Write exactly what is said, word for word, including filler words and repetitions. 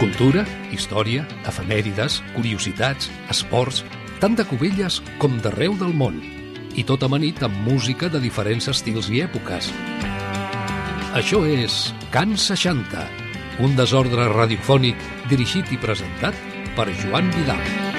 Cultura, història, efemèrides, curiositats, esports, tant de Cubelles com d'arreu del món. I tot amanit amb música de diferents estils i èpoques. Això és Can seixanta, un desordre radiofònic dirigit i presentat per Joan Vidal.